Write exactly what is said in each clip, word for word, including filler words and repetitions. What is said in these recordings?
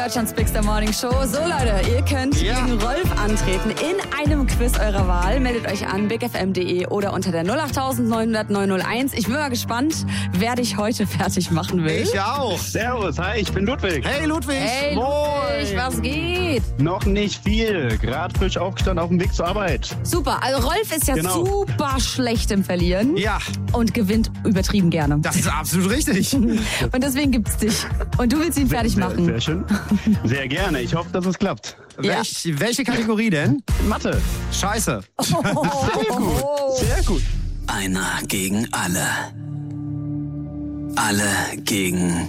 Deutschlands Big Star Morning Show. So Leute, ihr könnt Ja. gegen Rolf antreten in einem Quiz eurer Wahl. Meldet euch an big f m punkt d e oder unter der null acht neun null null neun null eins. Ich bin mal gespannt, wer dich heute fertig machen will. Ich auch. Servus, hi, ich bin Ludwig. Hey Ludwig. Hey Moin. Ludwig, was geht? Noch nicht viel, gerade frisch aufgestanden auf dem Weg zur Arbeit. Super, also Rolf ist ja Genau. super schlecht im Verlieren Ja, und gewinnt übertrieben gerne. das ist absolut richtig. Und deswegen gibt's dich. Und du willst ihn fertig Sehr, machen. sehr schön. Sehr gerne, ich hoffe, dass es klappt. Ja. Welch, welche Kategorie denn? Mathe. Scheiße. Sehr gut. Sehr gut. Einer gegen alle. Alle gegen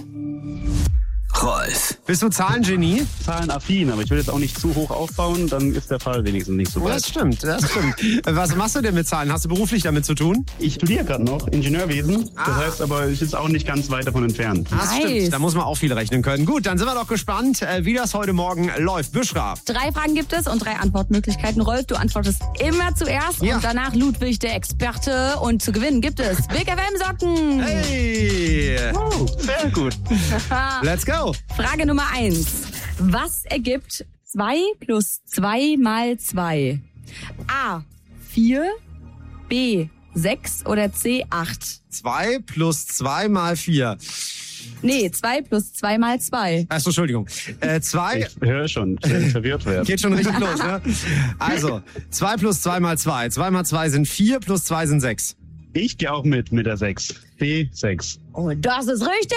Rolf. Bist du Zahlengenie? Zahlenaffin, aber ich will jetzt auch nicht zu hoch aufbauen, dann ist der Fall wenigstens nicht so Oh, das weit. stimmt, das stimmt. Was machst du denn mit Zahlen? Hast du beruflich damit zu tun? Ich studiere gerade noch Ingenieurwesen, das Ah. heißt aber, ich ist auch nicht ganz weit davon entfernt. Das Nice. stimmt, da muss man auch viel rechnen können. Gut, dann sind wir doch gespannt, äh, wie das heute Morgen läuft. Büschra. Drei Fragen gibt es und drei Antwortmöglichkeiten. Rolf, du antwortest immer zuerst Ja. und danach Ludwig, der Experte. Und zu gewinnen gibt es Big F M-Socken. Hey, Oh, sehr gut. let's go. Frage Nummer eins. Was ergibt zwei plus zwei mal zwei? A. vier, B. sechs oder C. acht? zwei plus zwei mal vier. Nee, zwei plus zwei mal zwei. Achso, Entschuldigung. Äh, zwei Ich höre schon, ich werde verwirrt werden. geht schon richtig los, ne? Also, zwei plus zwei mal zwei. zwei mal zwei sind vier, plus zwei sind sechs. Ich gehe auch mit, mit der sechs. B sechs. Und das ist richtig!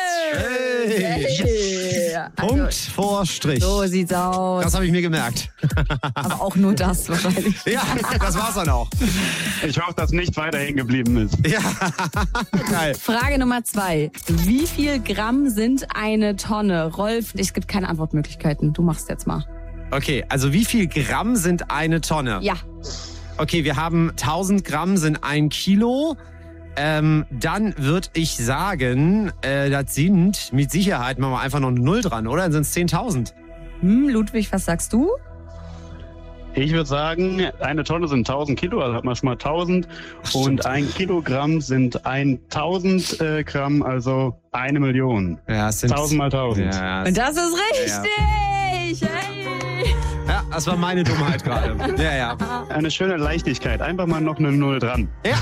Hey. Hey. Punkt Also, vor Strich. so sieht's aus. Das habe ich mir gemerkt. Aber auch nur das wahrscheinlich. Ja, das war's dann auch. Ich hoffe, dass nicht weiter hängen geblieben ist. Ja, geil. Frage Nummer zwei. Wie viel Gramm sind eine Tonne? Rolf, es gibt keine Antwortmöglichkeiten. Du machst jetzt mal. Okay, also wie viel Gramm sind eine Tonne? Ja. Okay, wir haben tausend Gramm sind ein Kilo. Ähm, dann würde ich sagen, äh, das sind mit Sicherheit, machen wir einfach noch eine Null dran, oder? Dann sind es zehntausend. Hm, Ludwig, was sagst du? Ich würde sagen, eine Tonne sind tausend Kilo, also hat man schon mal tausend. Und ein Kilogramm sind tausend äh, Gramm, also eine Million. Ja, es sind tausend mal tausend. Ja, Und das ist richtig! Hey. ja, das war meine Dummheit gerade. Ja, ja. Eine schöne Leichtigkeit, einfach mal noch eine Null dran. Ja,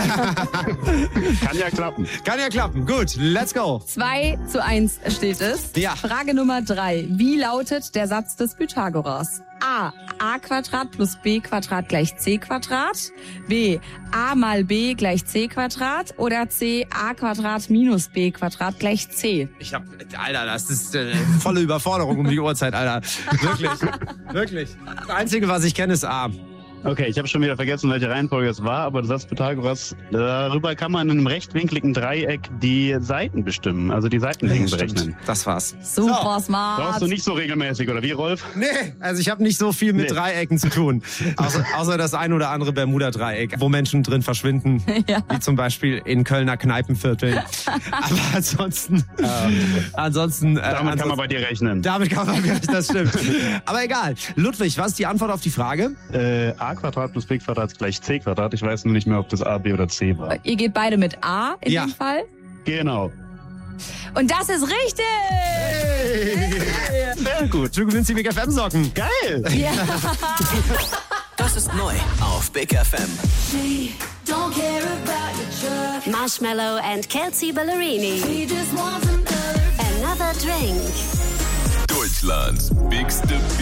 Kann ja klappen. kann ja klappen. Gut, let's go. zwei zu eins steht es. Ja. Frage Nummer drei. Wie lautet der Satz des Pythagoras? A. A Quadrat plus B Quadrat gleich C Quadrat. B. A mal B gleich C Quadrat. Oder C. A Quadrat minus B Quadrat gleich C. Ich hab, Alter, das ist äh, volle Überforderung um die Uhrzeit, Alter. Wirklich, wirklich. Das Einzige, was ich kenne, ist A. Okay, ich habe schon wieder vergessen, welche Reihenfolge es war, aber der Satz Pythagoras, darüber kann man in einem rechtwinkligen Dreieck die Seiten bestimmen, also die Seitenlängen berechnen. Das war's. Super smart. Brauchst du nicht so regelmäßig, oder wie, Rolf? Nee, also ich habe nicht so viel mit Nee. Dreiecken zu tun. Außer, außer das ein oder andere Bermuda-Dreieck, wo Menschen drin verschwinden. Ja. Wie zum Beispiel in Kölner Kneipenvierteln. Aber ansonsten... ansonsten äh, Damit kann man ansonsten, bei dir rechnen. damit kann man wirklich, das stimmt. Aber egal. Ludwig, was ist die Antwort auf die Frage? Äh, a Quadrat plus b Quadrat ist gleich c Quadrat. Ich weiß nur nicht mehr, ob das a, b oder c war. Ihr geht beide mit A in Ja. dem Fall. Genau. Und das ist richtig! Sehr gut. Du gewinnst die Big F M-Socken. Geil. Ja. Das ist neu auf Big F M. Don't care about your truck. Marshmallow and Kelsey Ballerini. He just wants another. Another drink. Deutschlands bigste